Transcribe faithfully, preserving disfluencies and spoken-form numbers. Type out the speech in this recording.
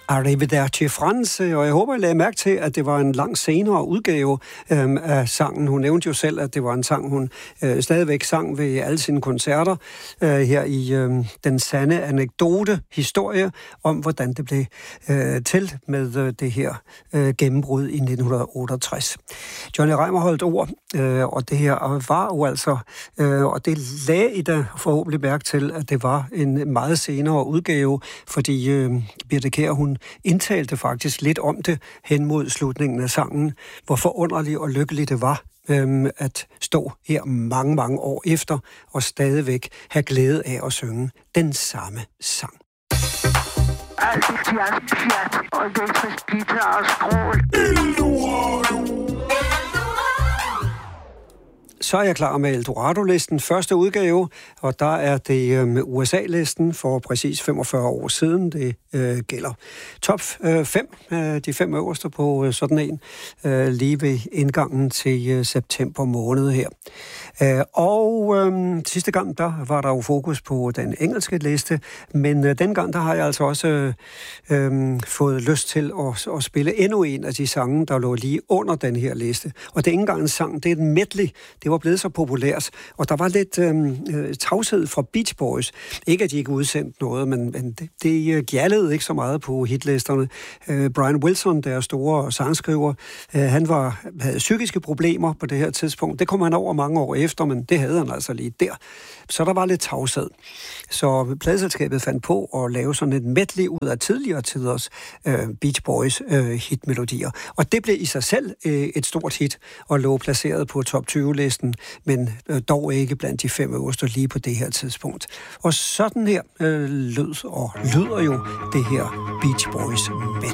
Arrivederci Frans, og jeg håber, I lagde mærke til, at det var en langt senere udgave øhm, af sangen. Hun nævnte jo selv, at det var en sang, hun øh, stadigvæk sang ved alle sine koncerter øh, her i øh, den sande anekdote-historie om, hvordan det blev øh, til med øh, det her øh, gennembrud i nitten otteogtres. Johnny Reimer holdt ord, øh, og det her var jo altså, øh, og det lagde I da forhåbentlig mærke til, at det var en meget senere udgave, fordi øh, Birthe Kjær, hun indtalte faktisk lidt om det hen mod slutningen af sangen, hvor forunderligt og lykkeligt det var øhm, at stå her mange, mange år efter og stadigvæk have glæde af at synge den samme sang. Alt det fjert, fjert og elektrisk guitar og skrål. Eldorado! Så er jeg klar med Eldorado-listen, første udgave, og der er det øh, U S A-listen for præcis femogfyrre år siden. Det øh, gælder top øh, fem, øh, de fem øverste på øh, sådan en, øh, lige ved indgangen til øh, september måned her. Øh, og øh, sidste gang, der var der jo fokus på den engelske liste, men øh, dengang, der har jeg altså også øh, øh, fået lyst til at, at spille endnu en af de sange, der lå lige under den her liste. Og det er ikke engang en sang, det er en medley. Det var blevet så populært, og der var lidt øh, tavshed fra Beach Boys. Ikke, at de ikke udsendte noget, men, men det, det gjaldede ikke så meget på hitlisterne. Øh, Brian Wilson, der store sangskriver, øh, han var, havde psykiske problemer på det her tidspunkt. Det kom han over mange år efter, men det havde han altså lige der. Så der var lidt tavshed. Så pladeselskabet fandt på at lave sådan et medley ud af tidligere tiders øh, Beach Boys øh, hitmelodier. Og det blev i sig selv øh, et stort hit, og lå placeret på top tyve-listen, men øh, dog ikke blandt de fem øverste lige på det her tidspunkt. Og sådan her øh, lød og lyder jo det her Beach Boys medley.